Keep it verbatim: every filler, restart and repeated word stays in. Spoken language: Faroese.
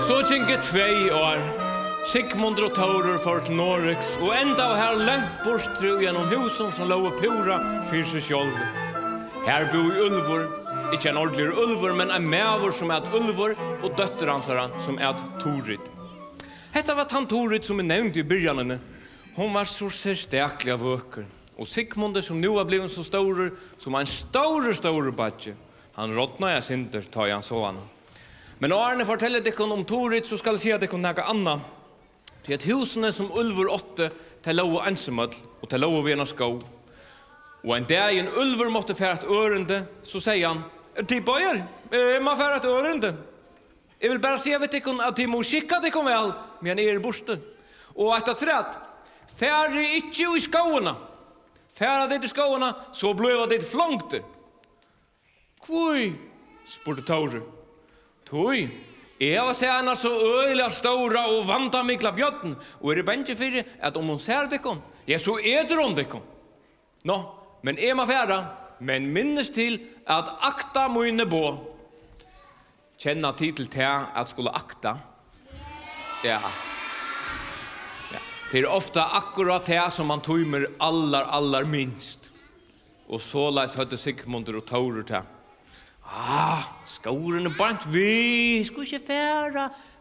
Så kjenke tvei år. Sigmund og Taurer for til Norix, og enda av her lengt bort tro gjennom husen som lå pura for seg selv. Her bo i Ulvor, ikke en ordentlig Ulvor, men en mævor som er Ulvor, og døtter hans som er Torit. Hetta var tant Torit som er nevnt i byrjanene. Hon var så særstaklig av øker. Og Sigmund som nu har blivit så stor, som er en stor, stor badge. Han rådna jeg sinter, tar jeg så han. Men Arne forteller dere om Torit, så skal jeg si at dere noe annet. Til at husene som Ulvor åtte, til lov og ensemødl, og til lov og vena skå. Og en dag en Ulvor måtte fære et ørende, så sier han, «Til bøyer, jeg må fære et ørende. Jeg vil bare si vet dere at jeg må skikke dere vel, men jeg er borte. Og etter trett, fære ikke i skåene. Fære det i skåene, så ble det flångte. Hvor? Spurte Taurer. Toi, jeg var sena så øyla stora og vanta mikla bjøtten, og er det bensje fyrir at om hun ser dekon, ja, så er det om dekon. Nå, men jeg må færa, men minnes til at akta mine bå. Kjenna titel til at skulle akta. Ja. Ja. Det er ofta akkurat det som man tøymer allar, allar minst. Og så leis høyde Sigmundur og Taurer til. Ah, skåren er bant vi, skal ikke færa.